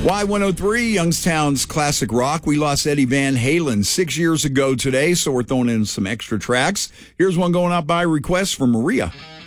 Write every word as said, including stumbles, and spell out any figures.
Y one oh three, Youngstown's classic rock. We lost Eddie Van Halen six years ago today, so we're throwing in some extra tracks. Here's one going out by request from Maria.